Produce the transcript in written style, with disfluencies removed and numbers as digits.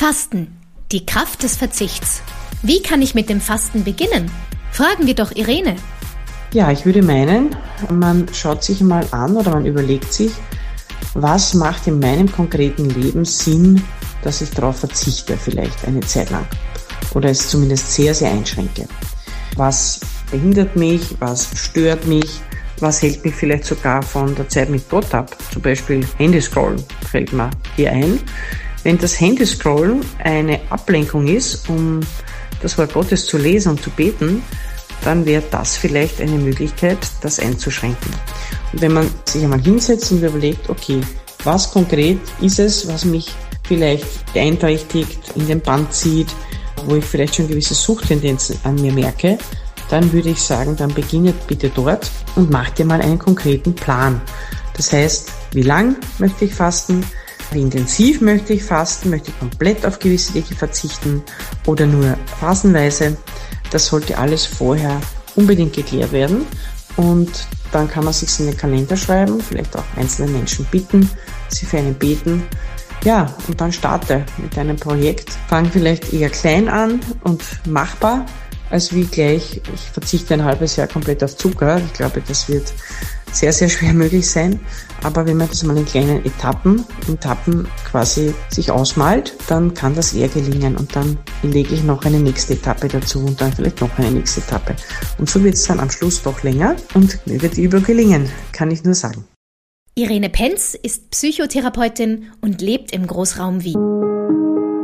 Fasten, die Kraft des Verzichts. Wie kann ich mit dem Fasten beginnen? Fragen wir doch Irene. Ja, ich würde meinen, man schaut sich mal an oder man überlegt sich, was macht in meinem konkreten Leben Sinn, dass ich darauf verzichte, vielleicht eine Zeit lang oder es zumindest sehr, sehr einschränke. Was behindert mich, was stört mich, was hält mich vielleicht sogar von der Zeit mit Gott ab, zum Beispiel Handyscrollen fällt mir hier ein. Wenn das Handyscrollen eine Ablenkung ist, um das Wort Gottes zu lesen und zu beten, dann wäre das vielleicht eine Möglichkeit, das einzuschränken. Und wenn man sich einmal hinsetzt und überlegt, okay, was konkret ist es, was mich vielleicht beeinträchtigt, in den Bann zieht, wo ich vielleicht schon gewisse Suchttendenzen an mir merke, dann würde ich sagen, dann beginnet bitte dort und macht dir mal einen konkreten Plan. Das heißt, wie lang möchte ich fasten? Wie intensiv möchte ich fasten? Möchte ich komplett auf gewisse Dinge verzichten oder nur phasenweise? Das sollte alles vorher unbedingt geklärt werden und dann kann man sich in den Kalender schreiben, vielleicht auch einzelne Menschen bitten, sie für einen beten. Ja, und dann starte mit deinem Projekt. Fang vielleicht eher klein an und machbar, als wie gleich, ich verzichte ein halbes Jahr komplett auf Zucker. Ich glaube, das wird sehr, sehr schwer möglich sein. Aber wenn man das mal in kleinen Etappen quasi sich ausmalt, dann kann das eher gelingen. Und dann lege ich noch eine nächste Etappe dazu und dann vielleicht noch eine nächste Etappe. Und so wird es dann am Schluss doch länger und möge die Übung gelingen, kann ich nur sagen. Irene Penz ist Psychotherapeutin und lebt im Großraum Wien.